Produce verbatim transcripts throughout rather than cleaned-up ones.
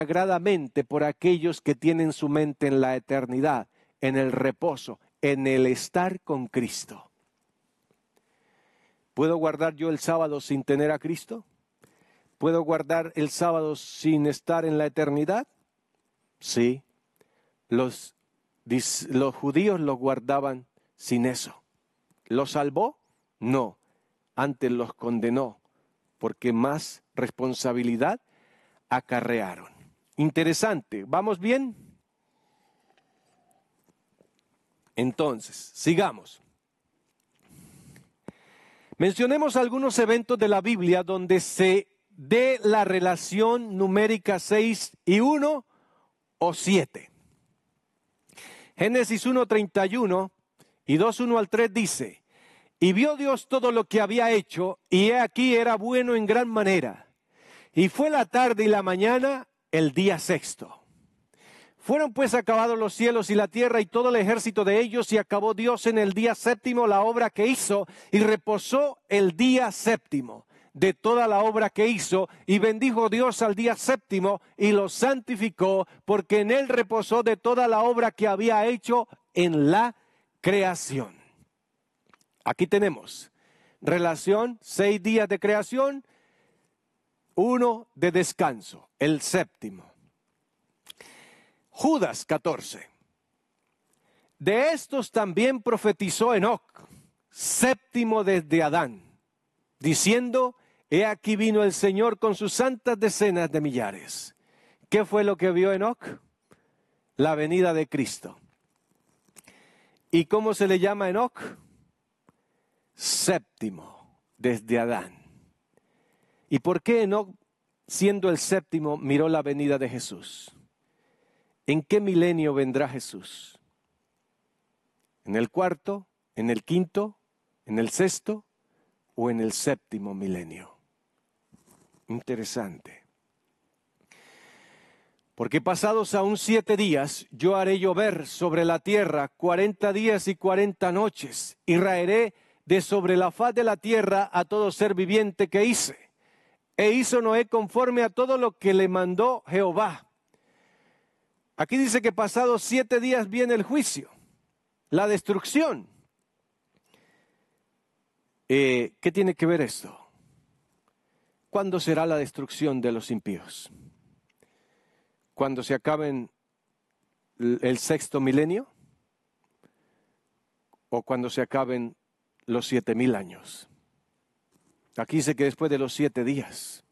sagradamente por aquellos que tienen su mente en la eternidad, en el reposo, en el estar con Cristo. ¿Puedo guardar yo el sábado sin tener a Cristo? ¿Puedo guardar el sábado sin estar en la eternidad? Sí. Los, los judíos lo guardaban sin eso. ¿Lo salvó? No. Antes los condenó, porque más responsabilidad acarrearon. Interesante. ¿Vamos bien? Entonces, sigamos. Mencionemos algunos eventos de la Biblia donde se dé la relación numérica seis y uno o siete. Génesis uno, treinta y uno y dos, uno al tres dice: y vio Dios todo lo que había hecho, y he aquí era bueno en gran manera. Y fue la tarde y la mañana el día sexto. Fueron pues acabados los cielos y la tierra y todo el ejército de ellos, y acabó Dios en el día séptimo la obra que hizo, y reposó el día séptimo de toda la obra que hizo, y bendijo Dios al día séptimo y lo santificó, porque en él reposó de toda la obra que había hecho en la creación. Aquí tenemos relación, seis días de creación, uno de descanso, el séptimo. Judas catorce. De estos también profetizó Enoc, séptimo desde Adán, diciendo: he aquí vino el Señor con sus santas decenas de millares. ¿Qué fue lo que vio Enoc? La venida de Cristo. ¿Y cómo se le llama a Enoc? Séptimo desde Adán. ¿Y por qué Enoc, siendo el séptimo, miró la venida de Jesús? ¿En qué milenio vendrá Jesús? ¿En el cuarto, en el quinto, en el sexto o en el séptimo milenio? Interesante. Porque pasados aún siete días, yo haré llover sobre la tierra cuarenta días y cuarenta noches, y raeré de sobre la faz de la tierra a todo ser viviente que hice. E hizo Noé conforme a todo lo que le mandó Jehová. Aquí dice que pasados siete días viene el juicio, la destrucción. Eh, ¿Qué tiene que ver esto? ¿Cuándo será la destrucción de los impíos? ¿Cuando se acaben el sexto milenio? ¿O cuando se acaben los siete mil años? Aquí dice que después de los siete días.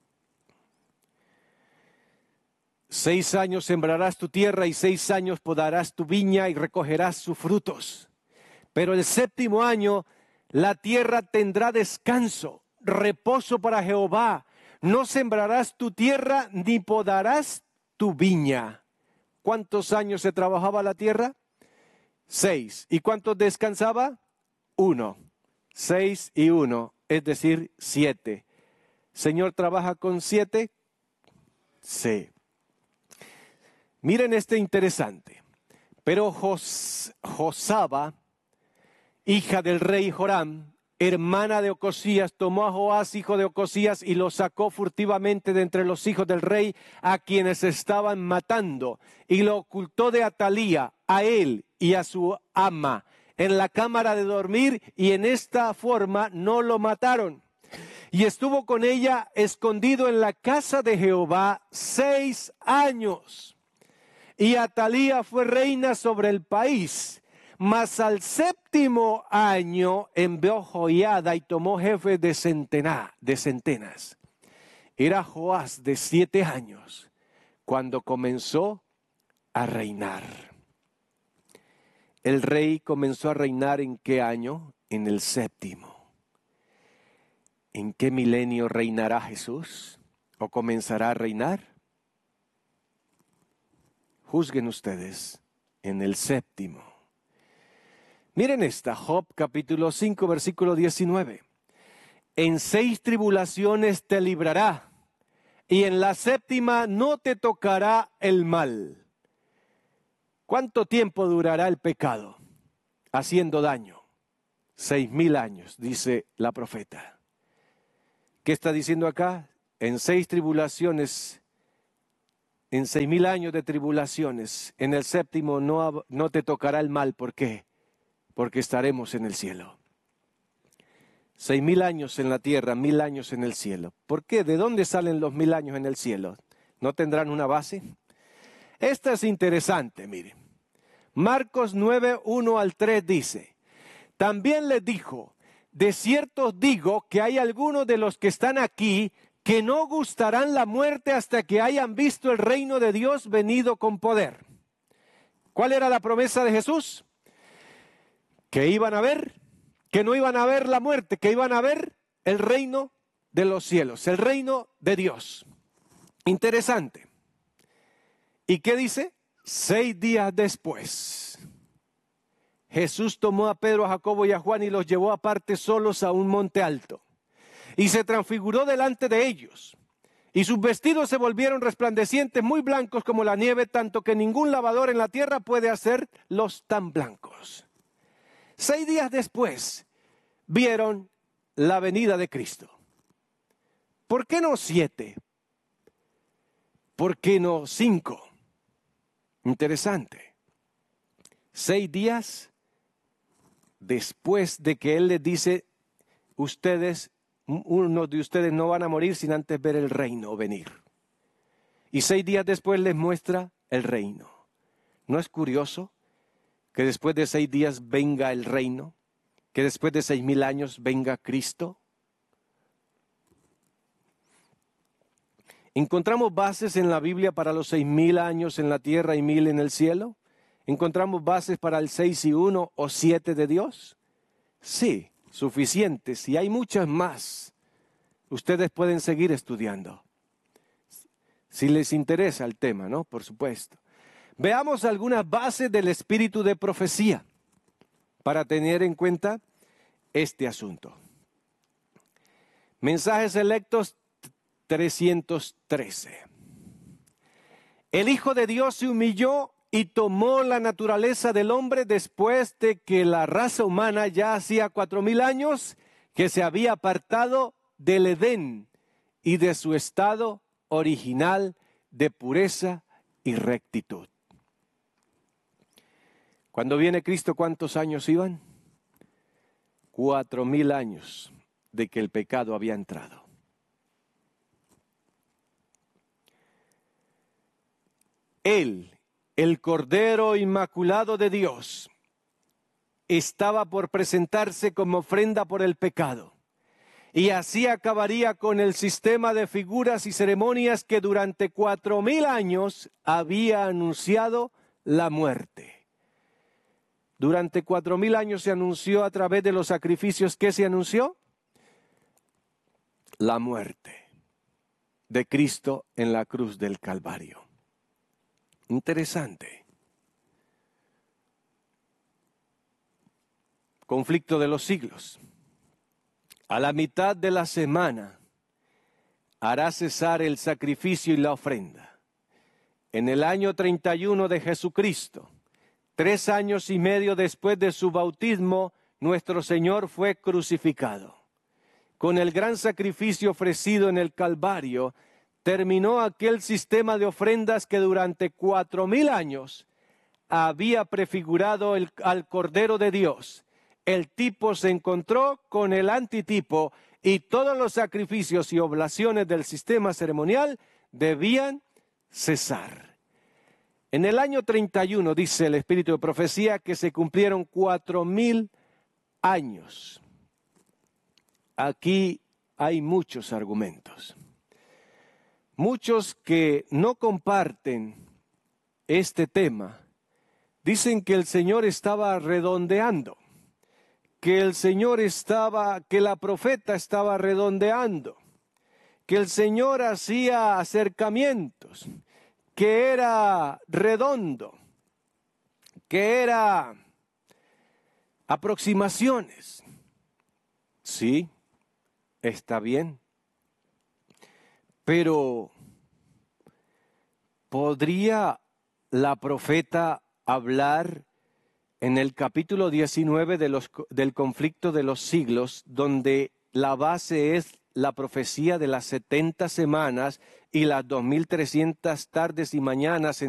Seis años sembrarás tu tierra y seis años podarás tu viña y recogerás sus frutos. Pero el séptimo año la tierra tendrá descanso, reposo para Jehová. No sembrarás tu tierra ni podarás tu viña. ¿Cuántos años se trabajaba la tierra? Seis. ¿Y cuántos descansaba? Uno. Seis y uno, es decir, siete. ¿Señor trabaja con siete? Sí. Miren este interesante. Pero Jos, Josaba, hija del rey Joram, hermana de Ocosías, tomó a Joás, hijo de Ocosías, y lo sacó furtivamente de entre los hijos del rey, a quienes estaban matando, y lo ocultó de Atalía, a él y a su ama, en la cámara de dormir, y en esta forma no lo mataron. Y estuvo con ella escondido en la casa de Jehová seis años. Y Atalía fue reina sobre el país. Mas al séptimo año envió Joiada y tomó jefe de, centena, de centenas. Era Joás de siete años cuando comenzó a reinar. El rey comenzó a reinar ¿en qué año? En el séptimo. ¿En qué milenio reinará Jesús? ¿O comenzará a reinar? Juzguen ustedes, en el séptimo. Miren esta, Job capítulo cinco, versículo diecinueve. En seis tribulaciones te librará, y en la séptima no te tocará el mal. ¿Cuánto tiempo durará el pecado haciendo daño? Seis mil años, dice la profeta. ¿Qué está diciendo acá? En seis tribulaciones en seis mil años de tribulaciones, en el séptimo no, no te tocará el mal. ¿Por qué? Porque estaremos en el cielo. Seis mil años en la tierra, mil años en el cielo. ¿Por qué? ¿De dónde salen los mil años en el cielo? ¿No tendrán una base? Esta es interesante, mire. Marcos nueve, uno al tres dice, también les dijo, de cierto os digo que hay algunos de los que están aquí que no gustarán la muerte hasta que hayan visto el reino de Dios venido con poder. ¿Cuál era la promesa de Jesús? Que iban a ver, que no iban a ver la muerte, que iban a ver el reino de los cielos, el reino de Dios. Interesante. ¿Y qué dice? Seis días después, Jesús tomó a Pedro, a Jacobo y a Juan y los llevó aparte solos a un monte alto. Y se transfiguró delante de ellos. Y sus vestidos se volvieron resplandecientes, muy blancos como la nieve, tanto que ningún lavador en la tierra puede hacerlos tan blancos. Seis días después, vieron la venida de Cristo. ¿Por qué no siete? ¿Por qué no cinco? Interesante. Seis días después de que Él les dice, ustedes, unos de ustedes no van a morir sin antes ver el reino venir. Y seis días después les muestra el reino. ¿No es curioso que después de seis días venga el reino? Que después de seis mil años venga Cristo. ¿Encontramos bases en la Biblia para los seis mil años en la tierra y mil en el cielo? ¿Encontramos bases para el seis y uno o siete de Dios? Sí, suficientes, y hay muchas más. Ustedes pueden seguir estudiando, si les interesa el tema, ¿no? Por supuesto. Veamos algunas bases del espíritu de profecía para tener en cuenta este asunto. Mensajes selectos trescientos trece. El Hijo de Dios se humilló y tomó la naturaleza del hombre después de que la raza humana ya hacía cuatro mil años que se había apartado del Edén y de su estado original de pureza y rectitud. Cuando viene Cristo, ¿cuántos años iban? Cuatro mil años de que el pecado había entrado. Él, el Cordero Inmaculado de Dios, estaba por presentarse como ofrenda por el pecado. Y así acabaría con el sistema de figuras y ceremonias que durante cuatro mil años había anunciado la muerte. Durante cuatro mil años se anunció a través de los sacrificios. ¿Qué se anunció? La muerte de Cristo en la cruz del Calvario. Interesante. Conflicto de los siglos. A la mitad de la semana hará cesar el sacrificio y la ofrenda. En el año treinta y uno de Jesucristo, tres años y medio después de su bautismo, nuestro Señor fue crucificado. Con el gran sacrificio ofrecido en el Calvario, terminó aquel sistema de ofrendas que durante cuatro mil años había prefigurado el, al Cordero de Dios. El tipo se encontró con el antitipo y todos los sacrificios y oblaciones del sistema ceremonial debían cesar. En el año treinta y uno, dice el Espíritu de Profecía, que se cumplieron cuatro mil años. Aquí hay muchos argumentos. Muchos que no comparten este tema dicen que el Señor estaba redondeando, que el Señor estaba, que la profeta estaba redondeando, que el Señor hacía acercamientos, que era redondo, que era aproximaciones. Sí, está bien. Pero, ¿podría la profeta hablar en el capítulo diecinueve de los, del conflicto de los siglos, donde la base es la profecía de las setenta semanas y las dos mil trescientas tardes y mañanas